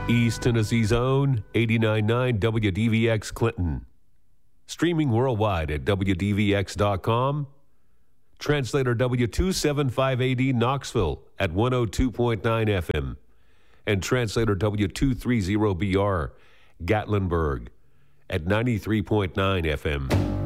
East Tennessee's own 89.9 WDVX Clinton. Streaming worldwide at WDVX.com. Translator W275AD Knoxville at 102.9 FM. And translator W230BR Gatlinburg at 93.9 FM.